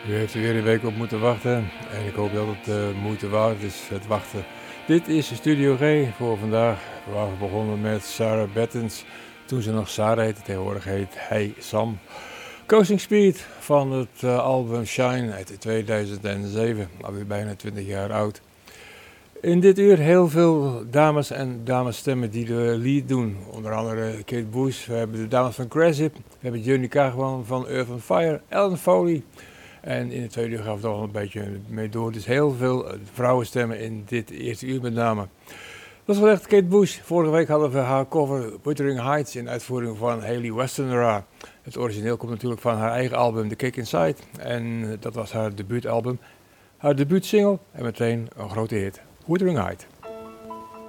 U heeft er weer een week op moeten wachten en ik hoop dat het de moeite waard is, het wachten. Dit is Studio G voor vandaag. We waren begonnen met Sarah Bettens, toen ze nog Sarah heette, tegenwoordig heet Hey Sam. Coasting Speed van het album Shine uit 2007, alweer bijna 20 jaar oud. In dit uur heel veel dames en damesstemmen die de lead doen. Onder andere Kate Bush, we hebben de dames van Cressip, we hebben Johnny Kaagman van Earth on Fire, Ellen Foley. En in het tweede uur gaf het al een beetje mee door. Dus heel veel vrouwenstemmen in dit eerste uur met name. Dat is gezegd, Kate Bush. Vorige week hadden we haar cover Wuthering Heights in uitvoering van Hayley Westenra. Het origineel komt natuurlijk van haar eigen album The Kick Inside. En dat was haar debuutalbum. Haar debuutsingle en meteen een grote hit. Wuthering Heights.